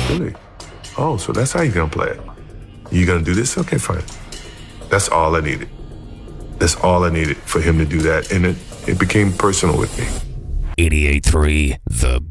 Really? Oh, so that's how you're gonna play it. You gonna do this? Okay, fine. That's all I needed. That's all I needed for him to do that. And it became personal with me. 88.3 The